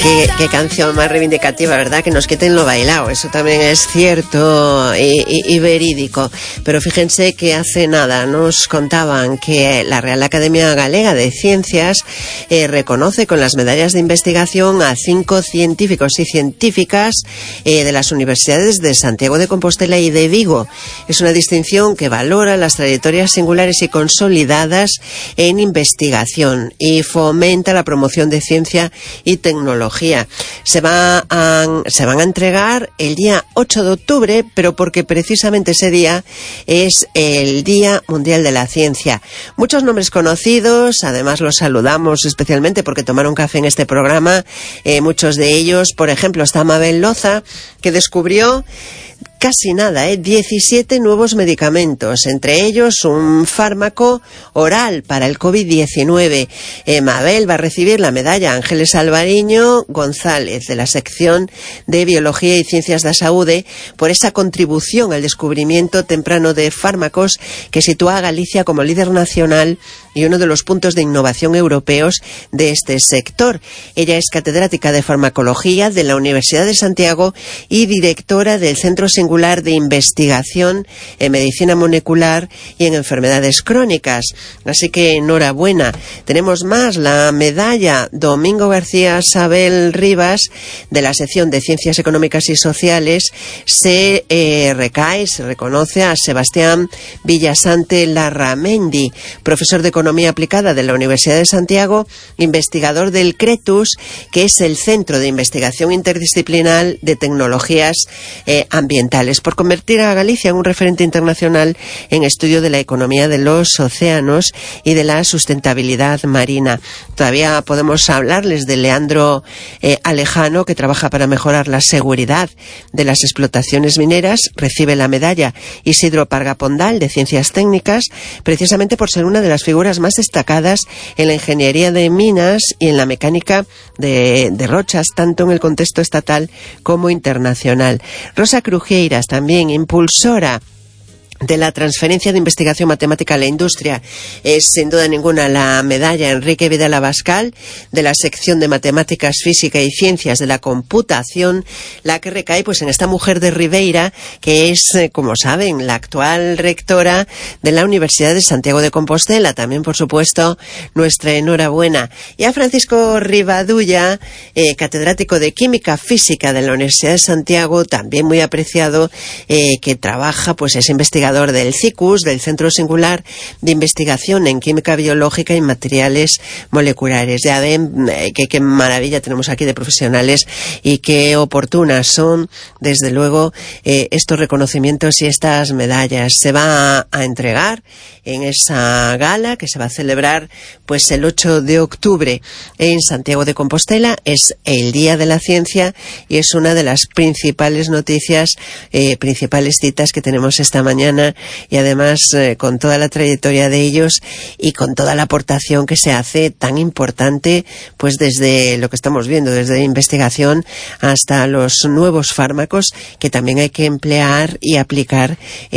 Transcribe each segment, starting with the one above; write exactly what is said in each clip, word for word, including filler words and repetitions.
Qué, qué canción más reivindicativa, ¿verdad? Que nos quiten lo bailado, eso también es cierto y, y, y verídico. Pero fíjense que hace nada nos contaban que la Real Academia Galega de Ciencias eh, reconoce con las medallas de investigación a cinco científicos y científicas eh, de las universidades de Santiago de Compostela y de Vigo. Es una distinción que valora las trayectorias singulares y consolidadas en investigación y fomenta la promoción de ciencia y tecnología. Se, va a, se van a entregar el día ocho de octubre, pero porque precisamente ese día es el Día Mundial de la Ciencia. Muchos nombres conocidos, además los saludamos especialmente porque tomaron café en este programa. Eh, muchos de ellos, por ejemplo, está Mabel Loza, que descubrió casi nada, ¿eh? diecisiete nuevos medicamentos, entre ellos un fármaco oral para el COVID diecinueve. Eh, Mabel va a recibir la medalla Ángeles Alvariño González de la sección de Biología y Ciencias da Saúde por esa contribución al descubrimiento temprano de fármacos que sitúa a Galicia como líder nacional y uno de los puntos de innovación europeos de este sector. Ella es catedrática de farmacología de la Universidad de Santiago y directora del Centro Singular de Investigación en Medicina Molecular y en Enfermedades Crónicas. Así que enhorabuena. Tenemos más, la medalla Domingo García Sabel Rivas de la sección de Ciencias Económicas y Sociales se eh, recae, se reconoce a Sebastián Villasante Larramendi, profesor de Economía Aplicada de la Universidad de Santiago, investigador del CRETUS, que es el Centro de Investigación Interdisciplinar de Tecnologías eh, Ambientales, por convertir a Galicia en un referente internacional en estudio de la economía de los océanos y de la sustentabilidad marina. Todavía podemos hablarles de Leandro eh, Alejano, que trabaja para mejorar la seguridad de las explotaciones mineras. Recibe la medalla Isidro Parga Pondal de Ciencias Técnicas, precisamente por ser una de las figuras más destacadas en la ingeniería de minas y en la mecánica de, de rochas, tanto en el contexto estatal como internacional. Rosa Crujeiras, también impulsora de la transferencia de investigación matemática a la industria, es sin duda ninguna la medalla Enrique Vidal Abascal de la sección de Matemáticas, Física y Ciencias de la Computación, la que recae pues en esta mujer de Ribeira, que es, como saben, la actual rectora de la Universidad de Santiago de Compostela. También, por supuesto, nuestra enhorabuena. Y a Francisco Rivadulla, eh, catedrático de Química Física de la Universidad de Santiago, también muy apreciado, eh, que trabaja, pues es investigador del CICUS, del Centro Singular de Investigación en Química Biológica y Materiales Moleculares. Ya ven eh, que qué maravilla tenemos aquí de profesionales y qué oportunas son, desde luego, eh, estos reconocimientos y estas medallas. Se va a, a entregar en esa gala que se va a celebrar pues el ocho de octubre en Santiago de Compostela. Es el Día de la Ciencia y es una de las principales noticias, eh, principales citas que tenemos esta mañana, y además eh, con toda la trayectoria de ellos y con toda la aportación que se hace tan importante, pues desde lo que estamos viendo, desde la investigación hasta los nuevos fármacos que también hay que emplear y aplicar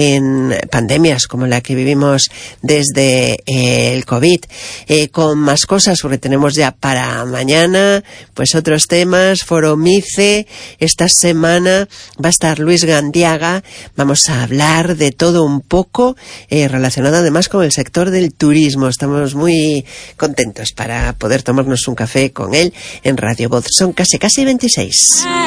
en pandemias como la que vivimos desde eh, el COVID. Eh, con más cosas, porque tenemos ya para mañana pues otros temas. Foro MICE, esta semana va a estar Luis Gandiaga. Vamos a hablar de todo un poco eh, relacionado además con el sector del turismo. Estamos muy contentos para poder tomarnos un café con él en Radio Voz. Son casi casi veintiséis.